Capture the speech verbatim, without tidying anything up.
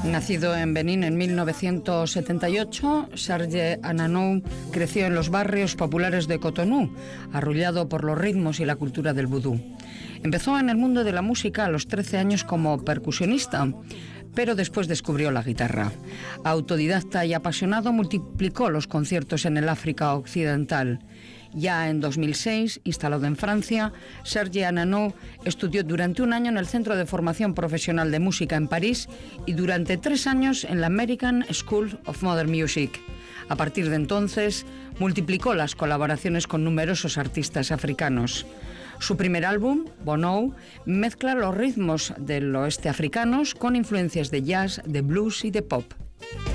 Nacido en Benín en mil novecientos setenta y ocho, Serge Ananou creció en los barrios populares de Cotonú, arrullado por los ritmos y la cultura del vudú. Empezó en el mundo de la música a los trece años como percusionista, pero después descubrió la guitarra. Autodidacta y apasionado, multiplicó los conciertos en el África Occidental. Ya en dos mil seis, instalado en Francia, Serge Ananou estudió durante un año en el Centro de Formación Profesional de Música en París y durante tres años en la American School of Modern Music. A partir de entonces, multiplicó las colaboraciones con numerosos artistas africanos. Su primer álbum, Bonou, mezcla los ritmos del oeste africanos con influencias de jazz, de blues y de pop.